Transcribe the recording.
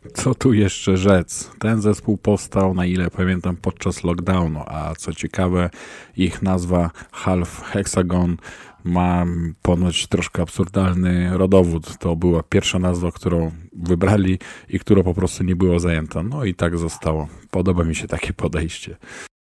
Co tu jeszcze rzec? Ten zespół powstał, na ile pamiętam, podczas lockdownu, a co ciekawe, ich nazwa Half Hexagon ma ponoć troszkę absurdalny rodowód. To była pierwsza nazwa, którą wybrali i która po prostu nie była zajęta. No i tak zostało. Podoba mi się takie podejście.